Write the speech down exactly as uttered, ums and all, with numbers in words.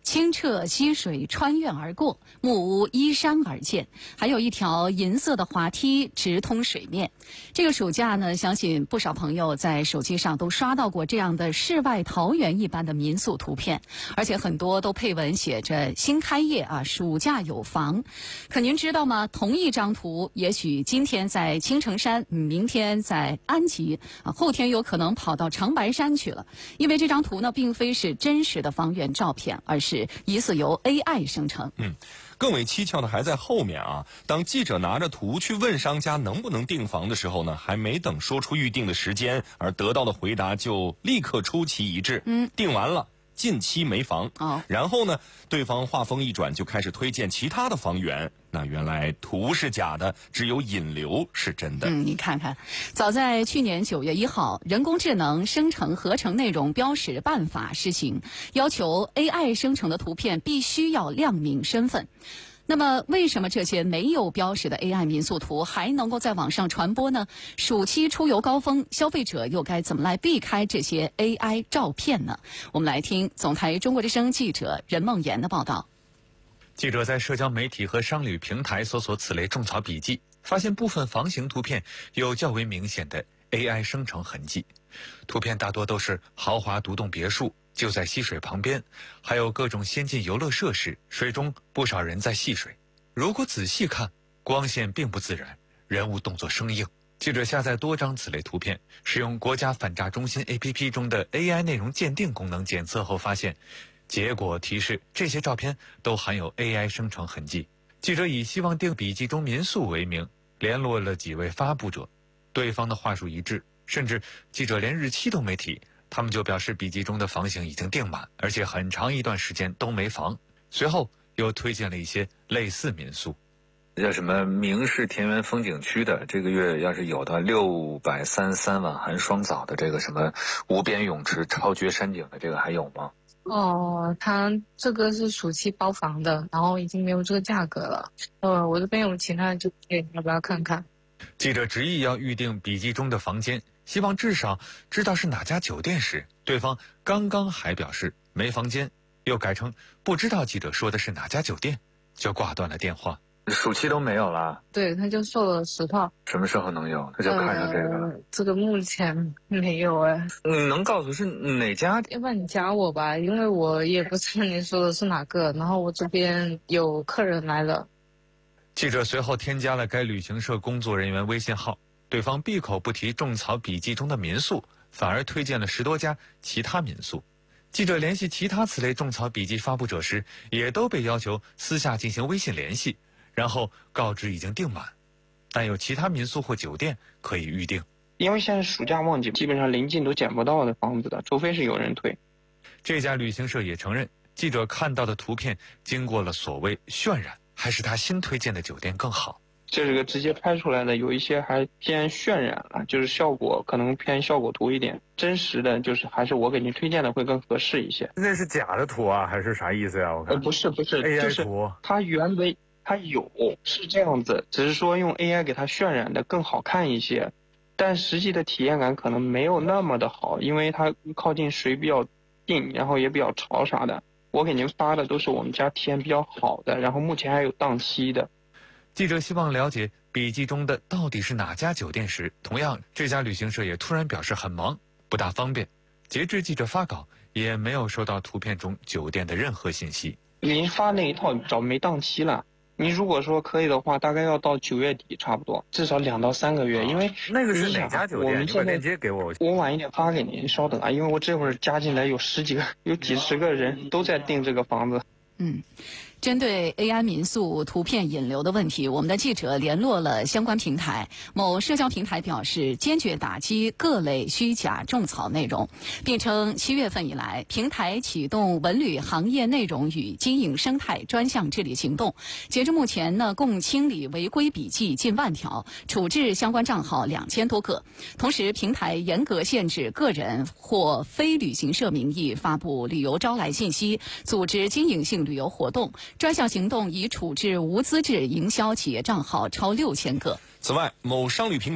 清澈溪水穿院而过，木屋依山而建，还有一条银色的滑梯直通水面。这个暑假呢，相信不少朋友在手机上都刷到过这样的世外桃源一般的民宿图片，而且很多都配文写着新开业啊，暑假有房。可您知道吗？同一张图，也许今天在青城山，明天在安吉啊，后天有可能跑到长白山去了。因为这张图呢，并非是真实的房源照片，而是疑似由 A I 生成。 嗯，更为蹊跷的还在后面啊！当记者拿着图去问商家能不能订房的时候呢，还没等说出预定的时间，而得到的回答就立刻出奇一致。嗯，订完了。近期没房哦，然后呢，对方话锋一转，就开始推荐其他的房源。那原来图是假的，只有引流是真的。 嗯，你看看，早在去年九月一号，人工智能生成合成内容标识办法施行，要求 A I 生成的图片必须要亮明身份。那么，为什么这些没有标识的 A I 民宿图还能够在网上传播呢？暑期出游高峰，消费者又该怎么来避开这些 A I 照片呢？我们来听总台中国之声记者任梦妍的报道。 记者在社交媒体和商旅平台搜索此类种草笔记，发现部分房型图片有较为明显的 A I 生成痕迹。图片大多都是豪华独栋别墅，就在溪水旁边，还有各种先进游乐设施，水中不少人在戏水。如果仔细看，光线并不自然，人物动作生硬。记者下载多张此类图片，使用国家反诈中心 A P P 中的 A I 内容鉴定功能检测后发现，结果提示这些照片都含有 A I 生成痕迹。记者以希望订笔记中民宿为名，联络了几位发布者，对方的话术一致，甚至记者连日期都没提，他们就表示笔记中的房型已经订满，而且很长一段时间都没房。随后又推荐了一些类似民宿， 叫什么明市田园风景区的，这个月要是有的六百三十三万含双早的这个什么无边泳池超绝山景的，这个还有吗？ 哦，他这个是暑期包房的，然后已经没有这个价格了。呃，我这边有其他的酒店，要不要看看？ 记者执意要预定笔记中的房间，希望至少知道是哪家酒店时，对方刚刚还表示没房间，又改成不知道记者说的是哪家酒店，就挂断了电话。 暑期都没有了？ 对，他就说了实话。 什么时候能有？他就看上这个了。 呃、这个目前没有哎。 你能告诉是哪家？ 要不然你加我吧，因为我也不知道你说的是哪个，然后我这边有客人来了。 记者随后添加了该旅行社工作人员微信号，对方闭口不提种草笔记中的民宿，反而推荐了十多家其他民宿。记者联系其他此类种草笔记发布者时，也都被要求私下进行微信联系，然后告知已经订满，但有其他民宿或酒店可以预定。 因为现在暑假旺季，基本上临近都捡不到的房子的，除非是有人推。 这家旅行社也承认，记者看到的图片经过了所谓渲染，还是他新推荐的酒店更好。 这个直接拍出来的有一些还偏渲染了，就是效果可能偏效果图一点，真实的就是还是我给您推荐的会更合适一些。 那是假的图啊，还是啥意思呀？我看呃不是不是 A I 就是图， 它原为它有是这样子，只是说用 A I 给它渲染的更好看一些，但实际的体验感可能没有那么的好，因为它靠近水比较近，然后也比较潮啥的。我给您发的都是我们家体验比较好的，然后目前还有档期的。 记者希望了解笔记中的到底是哪家酒店时，同样这家旅行社也突然表示很忙，不大方便。截至记者发稿，也没有收到图片中酒店的任何信息。 您发那一套早没档期了，您如果说可以的话，大概要到九月底差不多，至少两到三个月。因为那个是哪家酒店？ 我们现在链接给我， 我晚一点发给您，稍等啊，因为我这会儿加进来有十几个，有几十个人都在订这个房子。 嗯。针对 A I 民宿图片引流的问题，我们的记者联络了相关平台。某社交平台表示，坚决打击各类虚假种草内容，并称七月份以来，平台启动文旅行业内容与经营生态专项治理行动。截至目前呢，共清理违规笔记近万条，处置相关账号两千多个。同时，平台严格限制个人或非旅行社名义发布旅游招来信息，组织经营性旅游活动。专项行动已处置无资质营销企业账号超六千个。 此外，某商旅平